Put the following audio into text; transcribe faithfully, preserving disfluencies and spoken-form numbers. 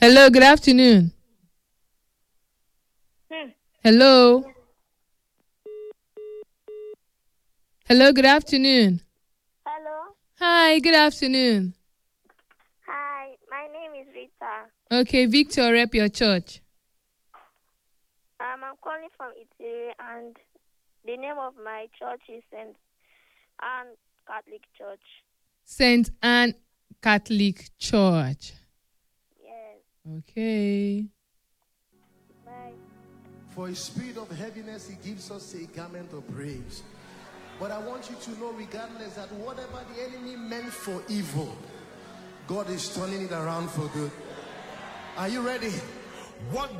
Hello, good afternoon. Hmm. Hello. Hello, good afternoon. Hello. Hi, good afternoon. Hi, my name is Rita. Okay, Victor, rep your church. Um, I'm calling from Italy, and the name of my church is Saint Anne Catholic Church. Saint Anne Catholic Church. Yes. Okay. Bye. For a spirit of heaviness, he gives us a garment of praise. But I want you to know, regardless, that whatever the enemy meant for evil, God is turning it around for good. Are you ready? What